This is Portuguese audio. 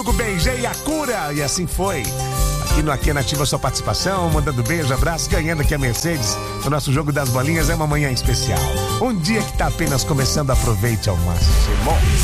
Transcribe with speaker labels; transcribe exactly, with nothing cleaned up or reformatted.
Speaker 1: Beijei a cura e assim foi. Aqui no Aqui Nativa, sua participação, mandando beijo, abraço, ganhando aqui a Mercedes. O nosso jogo das bolinhas é uma manhã especial. Um dia que tá apenas começando, aproveite ao máximo.